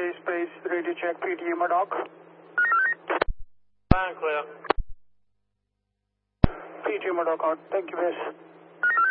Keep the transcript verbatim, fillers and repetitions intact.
base, base, ready to check P T Murdoch. Fine, clear. P T Murdoch out. Thank you, base.